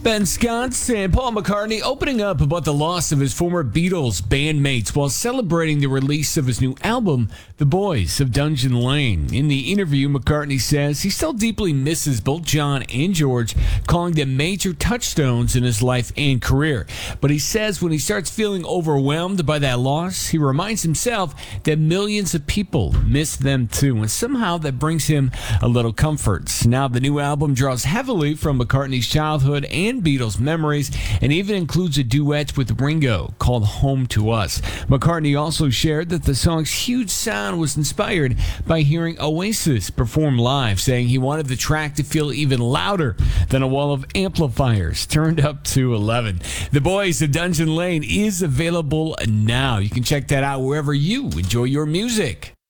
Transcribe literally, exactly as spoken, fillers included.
Ben Scott and Paul McCartney opening up about the loss of his former Beatles bandmates while celebrating the release of his new album, The Boys of Dungeon Lane. In the interview, McCartney says he still deeply misses both John and George, calling them major touchstones in his life and career. But he says when he starts feeling overwhelmed by that loss, he reminds himself that millions of people miss them too, and somehow that brings him a little comfort. Now, the new album draws heavily from McCartney's childhood and Beatles memories, and even includes a duet with Ringo called Home to Us. McCartney also shared that the song's huge sound was inspired by hearing Oasis perform live, saying he wanted the track to feel even louder than a wall of amplifiers turned up to eleven. The Boys of Dungeon Lane is available now. You can check that out wherever you enjoy your music.